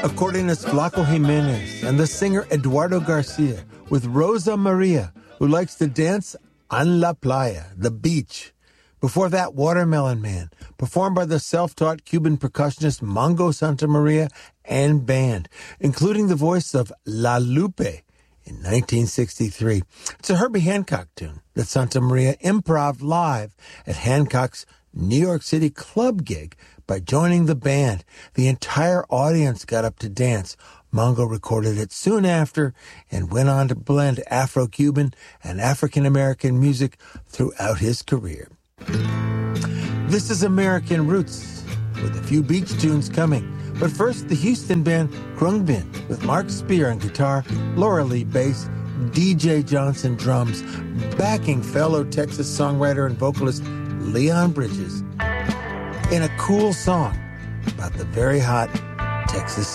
Accordionist Flaco Jimenez and the singer Eduardo Garcia with Rosa Maria, who likes to dance en la playa, the beach. Before that, Watermelon Man, performed by the self-taught Cuban percussionist Mongo Santa Maria and band, including the voice of La Lupe in 1963. It's a Herbie Hancock tune that Santa Maria improv'd live at Hancock's New York City club gig by joining the band. The entire audience got up to dance. Mongo recorded it soon after and went on to blend Afro-Cuban and African-American music throughout his career. This is American Roots, with a few beach tunes coming. But first, the Houston band Khruangbin with Mark Spear on guitar, Laura Lee bass, DJ Johnson drums, backing fellow Texas songwriter and vocalist Leon Bridges in a cool song about the very hot Texas